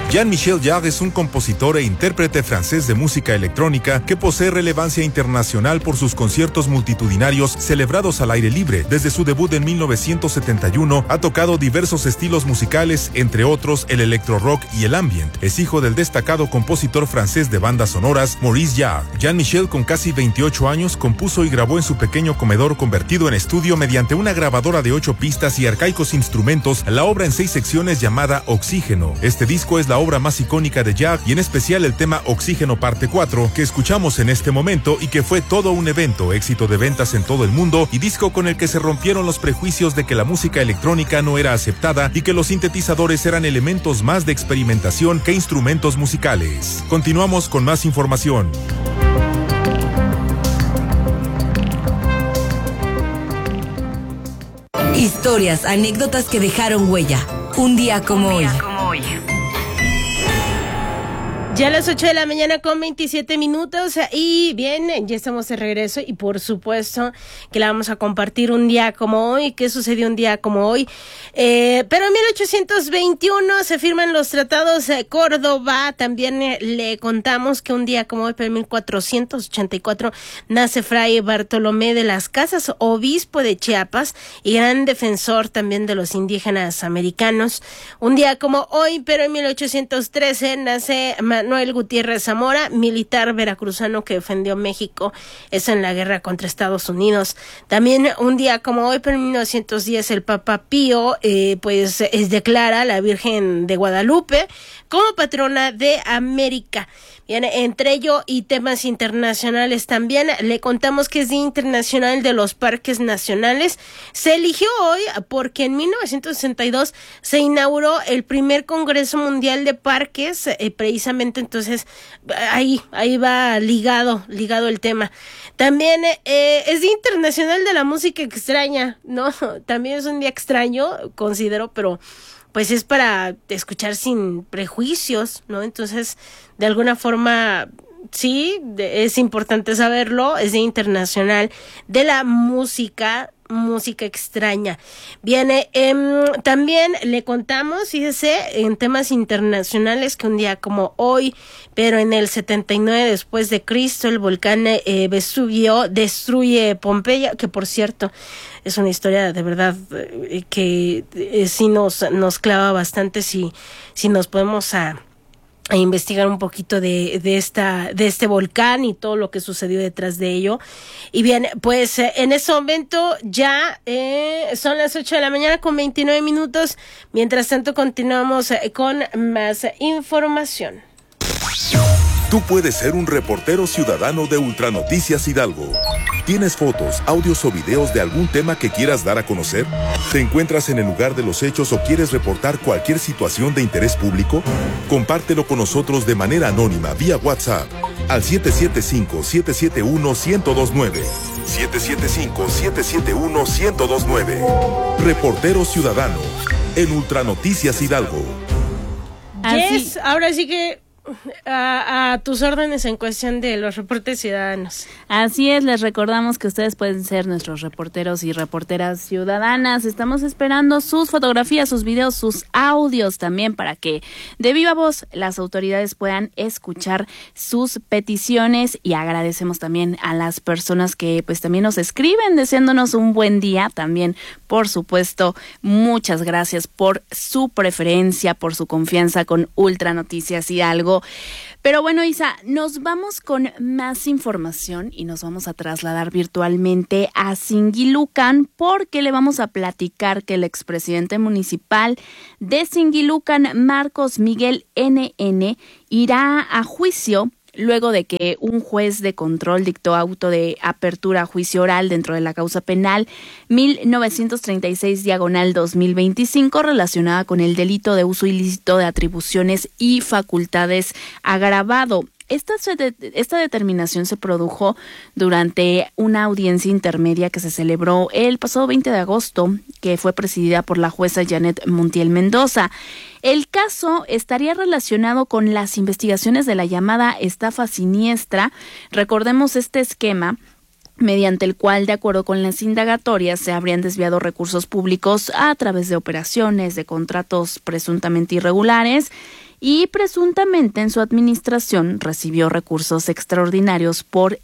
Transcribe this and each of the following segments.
Jean-Michel Jarre es un compositor e intérprete francés de música electrónica que posee relevancia internacional por sus conciertos multitudinarios celebrados al aire libre. Desde su debut en 1971 ha tocado diversos estilos musicales, entre otros el electro rock y el ambient. Es hijo del destacado compositor francés de bandas sonoras Maurice Jarre. Jean-Michel, con casi 28 años, compuso y grabó en su pequeño comedor convertido en estudio mediante una grabadora de 8 pistas y arcaicos instrumentos la obra en 6 secciones llamada Oxígeno. Este disco es la obra más icónica de Jarre y en especial el tema Oxígeno parte 4 que escuchamos en este momento y que fue todo un evento, éxito de ventas en todo el mundo y disco con el que se rompieron los prejuicios de que la música electrónica no era aceptada y que los sintetizadores eran elementos más de experimentación que instrumentos musicales. Continuamos con más información. Historias, anécdotas que dejaron huella. Un día como hoy. Ya a las 8 de la mañana con 27 minutos y bien, ya estamos de regreso y por supuesto que la vamos a compartir un día como hoy. ¿Qué sucedió un día como hoy? Pero en 1821 se firman los tratados de Córdoba. También le contamos que un día como hoy, pero en 1484, nace Fray Bartolomé de las Casas, obispo de Chiapas y gran defensor también de los indígenas americanos. Un día como hoy, pero en 1813, nace Manuel Gutiérrez Zamora, militar veracruzano que defendió México, eso en la guerra contra Estados Unidos. También un día como hoy, pero en 1910, el Papa Pío declara a la Virgen de Guadalupe como patrona de América. Bien, entre ello y temas internacionales también, le contamos que es Día Internacional de los Parques Nacionales. Se eligió hoy porque en 1962 se inauguró el primer Congreso Mundial de Parques, precisamente entonces ahí va ligado el tema. También es Día Internacional de la Música Extraña, ¿no? También es un día extraño, considero, pero pues es para escuchar sin prejuicios, ¿no? Entonces, de alguna forma, sí, es importante saberlo, es Día Internacional de la música extraña. Viene, también le contamos, fíjese, en temas internacionales, que un día como hoy, pero en el 79 después de Cristo, el volcán Vesubio destruye Pompeya, que por cierto, es una historia de verdad que sí nos clava bastante si nos podemos a investigar un poquito de este volcán y todo lo que sucedió detrás de ello. Y bien, pues en este momento ya son las 8 de la mañana con 29 minutos. Mientras tanto, continuamos con más información. Tú puedes ser un reportero ciudadano de Ultranoticias Hidalgo. ¿Tienes fotos, audios o videos de algún tema que quieras dar a conocer? ¿Te encuentras en el lugar de los hechos o quieres reportar cualquier situación de interés público? Compártelo con nosotros de manera anónima vía WhatsApp al 775-771-1029. 775-771-1029. Reportero ciudadano en Ultranoticias Hidalgo. Yes, ahora sí que a tus órdenes en cuestión de los reportes ciudadanos. Así es, les recordamos que ustedes pueden ser nuestros reporteros y reporteras ciudadanas. Estamos esperando sus fotografías, sus videos, sus audios también para que de viva voz las autoridades puedan escuchar sus peticiones, y agradecemos también a las personas que pues también nos escriben deseándonos un buen día. También, por supuesto, muchas gracias por su preferencia, por su confianza con Ultranoticias Hidalgo. Pero bueno, Isa, nos vamos con más información y nos vamos a trasladar virtualmente a Singilucan, porque le vamos a platicar que el expresidente municipal de Singilucan, Marcos Miguel NN, irá a juicio luego de que un juez de control dictó auto de apertura a juicio oral dentro de la causa penal 1936/2025 relacionada con el delito de uso ilícito de atribuciones y facultades agravado. Esta determinación se produjo durante una audiencia intermedia que se celebró el pasado 20 de agosto, que fue presidida por la jueza Janet Montiel Mendoza. El caso estaría relacionado con las investigaciones de la llamada estafa siniestra. Recordemos este esquema mediante el cual, de acuerdo con las indagatorias, se habrían desviado recursos públicos a través de operaciones, de contratos presuntamente irregulares, y presuntamente en su administración recibió recursos extraordinarios por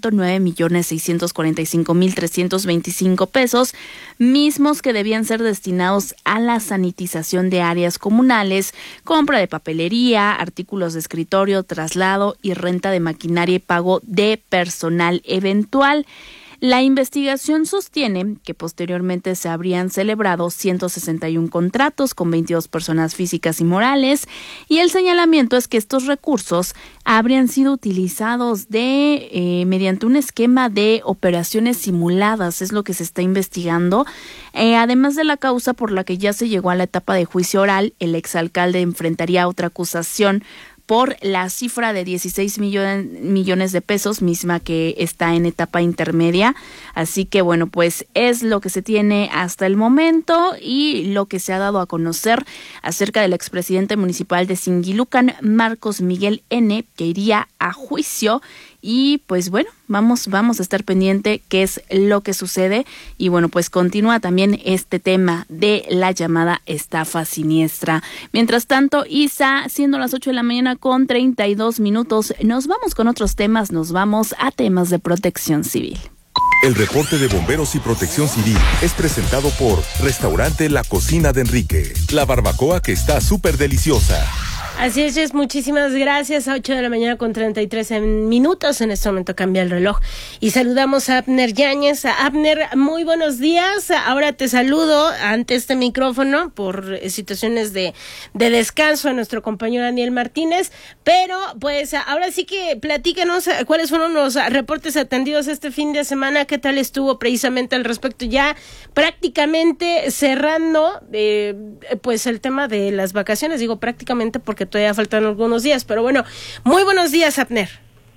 109,645,325 pesos, mismos que debían ser destinados a la sanitización de áreas comunales, compra de papelería, artículos de escritorio, traslado y renta de maquinaria y pago de personal eventual. La investigación sostiene que posteriormente se habrían celebrado 161 contratos con 22 personas físicas y morales, y el señalamiento es que estos recursos habrían sido utilizados mediante un esquema de operaciones simuladas, es lo que se está investigando. Además de la causa por la que ya se llegó a la etapa de juicio oral, el exalcalde enfrentaría otra acusación por la cifra de 16 millones de pesos, misma que está en etapa intermedia. Así que bueno, pues es lo que se tiene hasta el momento y lo que se ha dado a conocer acerca del expresidente municipal de Singilucan, Marcos Miguel N., que iría a juicio. Y pues bueno, vamos a estar pendiente qué es lo que sucede. Y bueno, pues continúa también este tema de la llamada estafa siniestra. Mientras tanto, Isa, siendo las 8 de la mañana con 32 minutos, nos vamos con otros temas, nos vamos a temas de protección civil. El reporte de bomberos y protección civil es presentado por Restaurante La Cocina de Enrique, la barbacoa que está súper deliciosa. Así es, muchísimas gracias. A 8 de la mañana con 33 minutos. En este momento cambia el reloj. Y saludamos a Abner Yáñez. Abner, muy buenos días. Ahora te saludo ante este micrófono por situaciones de descanso a nuestro compañero Daniel Martínez. Pero pues ahora sí que platícanos cuáles fueron los reportes atendidos este fin de semana. ¿Qué tal estuvo precisamente al respecto? Ya prácticamente cerrando pues el tema de las vacaciones. Digo prácticamente porque todavía faltan algunos días, pero bueno, muy buenos días, Abner.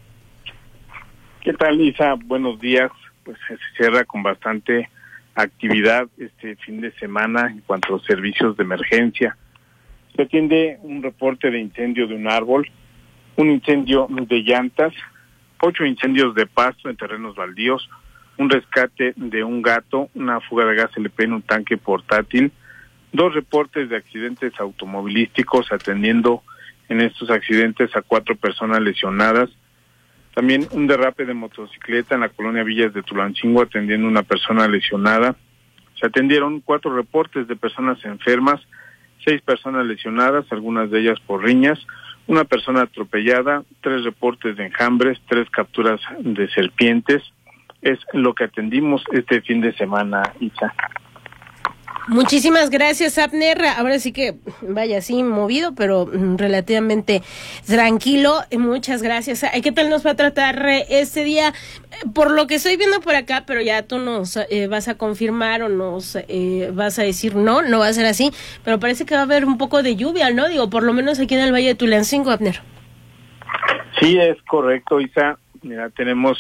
¿Qué tal, Lisa? Buenos días. Pues se cierra con bastante actividad este fin de semana en cuanto a los servicios de emergencia. Se atiende un reporte de incendio de un árbol, un incendio de llantas, 8 incendios de pasto en terrenos baldíos, un rescate de un gato, una fuga de gas LP en un tanque portátil, 2 reportes de accidentes automovilísticos, atendiendo en estos accidentes a 4 personas lesionadas. También un derrape de motocicleta en la colonia Villas de Tulancingo, atendiendo a una persona lesionada. Se atendieron 4 reportes de personas enfermas, 6 personas lesionadas, algunas de ellas por riñas, una persona atropellada, 3 reportes de enjambres, 3 capturas de serpientes. Es lo que atendimos este fin de semana, Isa. Muchísimas gracias, Abner. Ahora sí que, vaya, sí, movido, pero relativamente tranquilo. Muchas gracias. ¿Qué tal nos va a tratar este día? Por lo que estoy viendo por acá, pero ya tú nos vas a confirmar o nos vas a decir no va a ser así, pero parece que va a haber un poco de lluvia, ¿no? Digo, por lo menos aquí en el Valle de Tulancingo, Abner. Sí, es correcto, Isa. Mira, tenemos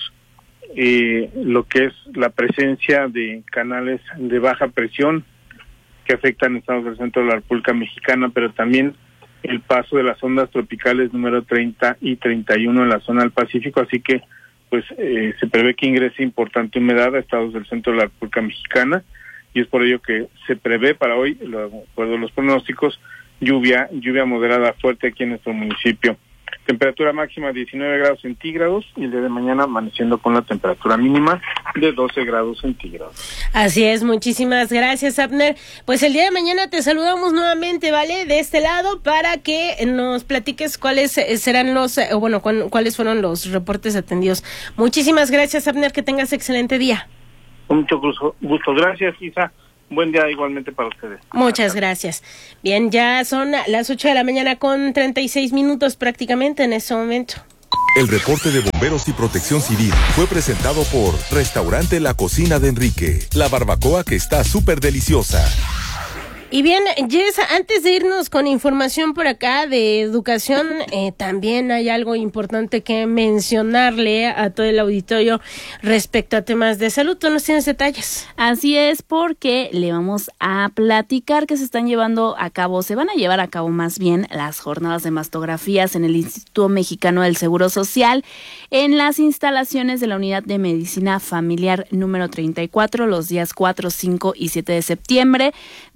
lo que es la presencia de canales de baja presión que afectan estados del centro de la República Mexicana, pero también el paso de las ondas tropicales número 30 y 31 en la zona del Pacífico, así que pues se prevé que ingrese importante humedad a estados del centro de la República Mexicana, y es por ello que se prevé para hoy, de acuerdo a los pronósticos, lluvia moderada fuerte aquí en nuestro municipio. Temperatura máxima 19 grados centígrados y el día de mañana amaneciendo con la temperatura mínima de 12 grados centígrados. Así es, muchísimas gracias, Abner. Pues el día de mañana te saludamos nuevamente, ¿vale? De este lado para que nos platiques cuáles serán cuáles fueron los reportes atendidos. Muchísimas gracias, Abner, que tengas excelente día. Con mucho gusto. Gracias, Isa. Buen día igualmente para ustedes. Muchas gracias. Bien, ya son las 8 de la mañana con 36 minutos prácticamente en este momento. El reporte de bomberos y protección civil fue presentado por Restaurante La Cocina de Enrique, la barbacoa que está súper deliciosa. Y bien, Jess, antes de irnos con información por acá de educación, también hay algo importante que mencionarle a todo el auditorio respecto a temas de salud. ¿Tú nos tienes detalles? Así es, porque le vamos a platicar que se van a llevar a cabo más bien las jornadas de mastografías en el Instituto Mexicano del Seguro Social en las instalaciones de la Unidad de Medicina Familiar número 34 los días 4, 5 y 7 de septiembre de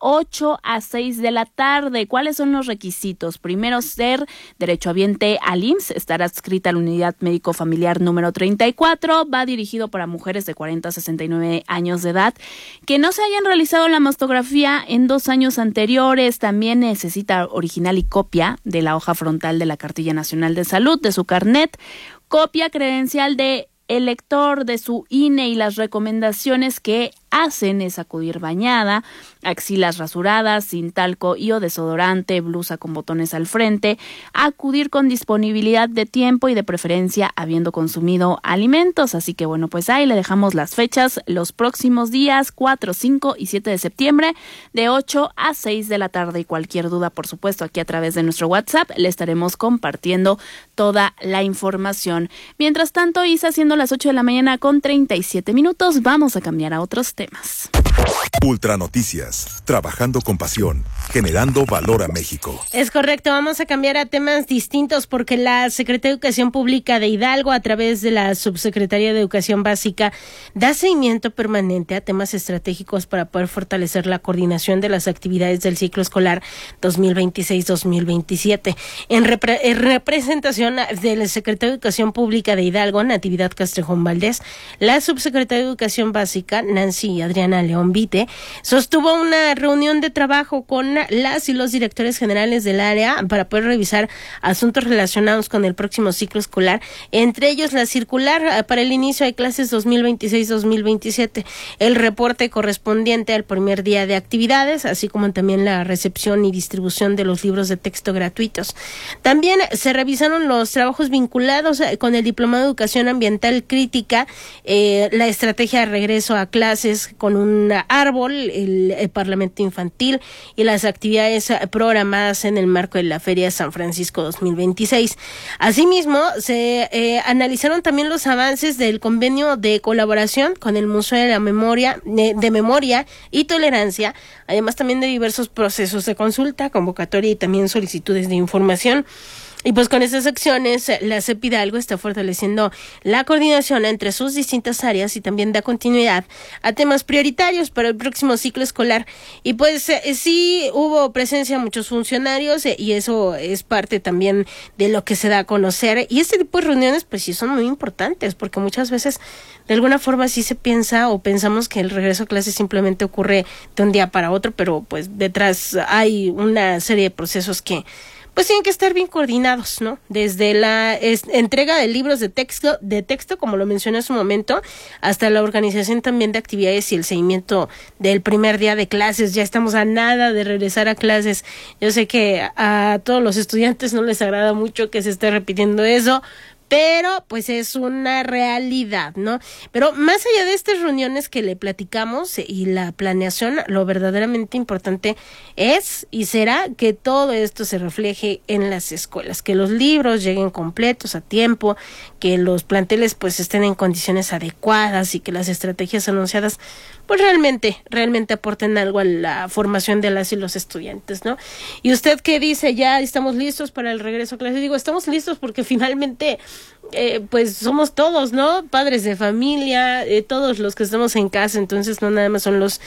8 a 6 de la tarde. ¿Cuáles son los requisitos? Primero, ser derechohabiente al IMSS, estar adscrita a la unidad médico familiar número 34, va dirigido para mujeres de 40 a 69 años de edad, que no se hayan realizado la mastografía en 2 años anteriores. También necesita original y copia de la hoja frontal de la Cartilla Nacional de Salud, de su carnet, copia credencial de elector de su INE, y las recomendaciones que hacen es acudir bañada, axilas rasuradas, sin talco y o desodorante, blusa con botones al frente, acudir con disponibilidad de tiempo y de preferencia habiendo consumido alimentos. Así que bueno, pues ahí le dejamos las fechas, los próximos días 4, 5 y 7 de septiembre de 8 a 6 de la tarde, y cualquier duda, por supuesto, aquí a través de nuestro WhatsApp le estaremos compartiendo toda la información. Mientras tanto, Isa, siendo las 8 de la mañana con 37 minutos, vamos a cambiar a otros temas. Ultra Noticias, trabajando con pasión, generando valor a México. Es correcto, vamos a cambiar a temas distintos porque la Secretaría de Educación Pública de Hidalgo, a través de la Subsecretaría de Educación Básica, da seguimiento permanente a temas estratégicos para poder fortalecer la coordinación de las actividades del ciclo escolar 2026-2027. En representación del Secretario de Educación Pública de Hidalgo, Natividad Castrejón Valdés, la Subsecretaria de Educación Básica, Nancy Adriana León Vite, sostuvo una reunión de trabajo con las y los directores generales del área para poder revisar asuntos relacionados con el próximo ciclo escolar, entre ellos la circular para el inicio de clases 2026-2027, el reporte correspondiente al primer día de actividades, así como también la recepción y distribución de los libros de texto gratuitos. También se revisaron los trabajos vinculados con el Diplomado de Educación Ambiental Crítica, la estrategia de regreso a clases con un árbol, el Parlamento Infantil y las actividades programadas en el marco de la Feria San Francisco 2026. Asimismo, se analizaron también los avances del convenio de colaboración con el Museo de la Memoria, de Memoria y Tolerancia, además también de diversos procesos de consulta, convocatoria y también solicitudes de información. Y pues con estas acciones, la CEP Hidalgo está fortaleciendo la coordinación entre sus distintas áreas y también da continuidad a temas prioritarios para el próximo ciclo escolar. Y pues sí hubo presencia de muchos funcionarios y eso es parte también de lo que se da a conocer. Y este tipo de reuniones pues sí son muy importantes porque muchas veces de alguna forma sí se piensa o pensamos que el regreso a clases simplemente ocurre de un día para otro, pero pues detrás hay una serie de procesos que pues tienen que estar bien coordinados, ¿no? Desde la entrega de libros de texto, como lo mencioné hace un momento, hasta la organización también de actividades y el seguimiento del primer día de clases. Ya estamos a nada de regresar a clases. Yo sé que a todos los estudiantes no les agrada mucho que se esté repitiendo eso, pero pues es una realidad, ¿no? Pero más allá de estas reuniones que le platicamos y la planeación, lo verdaderamente importante es y será que todo esto se refleje en las escuelas, que los libros lleguen completos a tiempo, que los planteles pues estén en condiciones adecuadas y que las estrategias anunciadas pues realmente aporten algo a la formación de las y los estudiantes, ¿no? Y usted qué dice, ya estamos listos para el regreso a clases. Digo, estamos listos porque finalmente pues somos todos, ¿no? Padres de familia, todos los que estamos en casa, entonces no nada más son los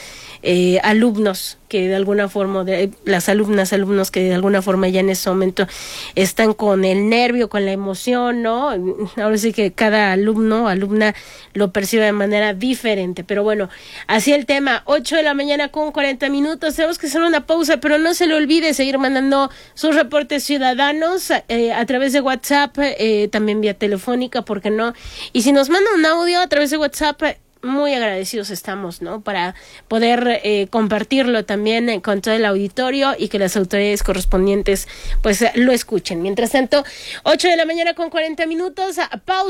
alumnos que de alguna forma, las alumnos que de alguna forma ya en ese momento están con el nervio, con la emoción, ¿no? Ahora sí que cada alumno o alumna lo percibe de manera diferente, pero bueno, así el tema. 8 de la mañana con 40 minutos, tenemos que hacer una pausa, pero no se le olvide seguir mandando sus reportes ciudadanos a través de WhatsApp, también vía telefónica, ¿por qué no? Y si nos manda un audio a través de WhatsApp, muy agradecidos estamos, ¿no? Para poder compartirlo también con todo el auditorio y que las autoridades correspondientes pues lo escuchen. Mientras tanto, 8 de la mañana con 40 minutos, pausa.